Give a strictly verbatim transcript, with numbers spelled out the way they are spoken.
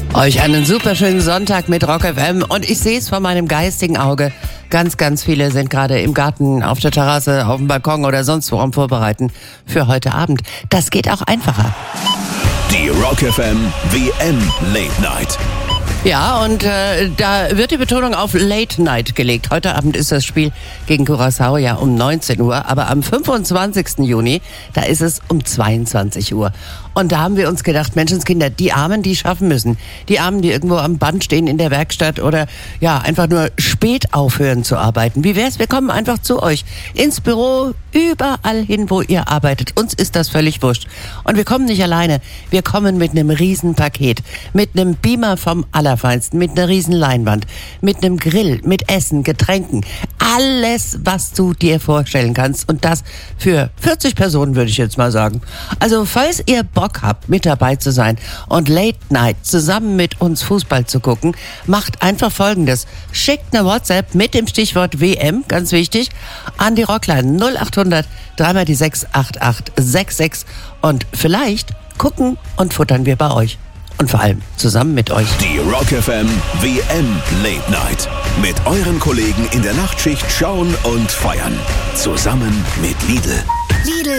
Euch einen super schönen Sonntag mit Rock F M und ich sehe es vor meinem geistigen Auge. Ganz, ganz viele sind gerade im Garten, auf der Terrasse, auf dem Balkon oder sonst wo am Vorbereiten für heute Abend. Das geht auch einfacher. Die Rock F M W M Late Night. Ja, und äh, da wird die Betonung auf Late Night gelegt. Heute Abend ist das Spiel gegen Curaçao ja um neunzehn Uhr, aber am fünfundzwanzigsten Juni, da ist es um zweiundzwanzig Uhr. Und da haben wir uns gedacht, Menschenskinder, die Armen, die schaffen müssen. Die Armen, die irgendwo am Band stehen in der Werkstatt oder ja, einfach nur spät aufhören zu arbeiten. Wie wär's? Wir kommen einfach zu euch ins Büro, überall hin, wo ihr arbeitet. Uns ist das völlig wurscht. Und wir kommen nicht alleine. Wir kommen mit einem Riesenpaket, mit einem Beamer vom Allerfeinsten, mit einer riesen Leinwand, mit einem Grill, mit Essen, Getränken. Alles, was du dir vorstellen kannst. Und das für vierzig Personen, würde ich jetzt mal sagen. Also, falls ihr Bock habt, mit dabei zu sein und Late Night zusammen mit uns Fußball zu gucken, macht einfach Folgendes. Schickt eine WhatsApp mit dem Stichwort W M, ganz wichtig, an die Rockline null acht hundert drei mal die sechs acht acht sechs sechs und vielleicht gucken und futtern wir bei euch. Und vor allem zusammen mit euch. Die Rock F M W M Late Night. Mit euren Kollegen in der Nachtschicht schauen und feiern. Zusammen mit Lidl. Lidl